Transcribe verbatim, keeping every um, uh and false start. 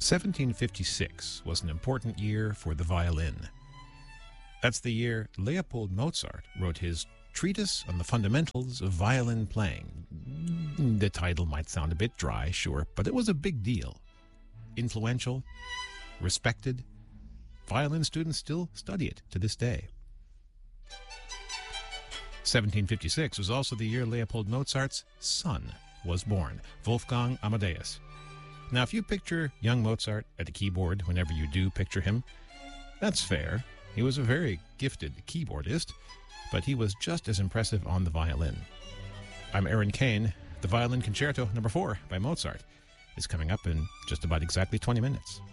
seventeen fifty-six was an important year for the violin. That's the year Leopold Mozart wrote his Treatise on the Fundamentals of Violin Playing. The title might sound a bit dry, sure, but it was a big deal. Influential, respected. Violin students still study it to this day. seventeen fifty-six was also the year Leopold Mozart's son was born, Wolfgang Amadeus. Now, if you picture young Mozart at a keyboard whenever you do picture him, that's fair. He was a very gifted keyboardist, but he was just as impressive on the violin. I'm Aaron Kane. The Violin Concerto number four by Mozart is coming up in just about exactly twenty minutes.